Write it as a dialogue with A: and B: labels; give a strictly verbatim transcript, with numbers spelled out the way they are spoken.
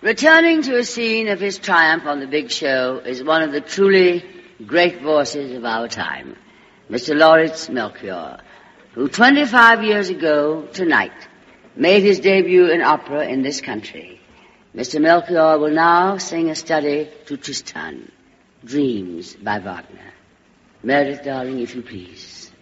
A: Returning to a scene of his triumph on the big show is one of the truly great voices of our time, Mister Lauritz Melchior, who twenty-five years ago tonight made his debut in opera in this country. Mister Melchior will now sing a study to Tristan, Dreams by Wagner. Meredith, darling, if you please.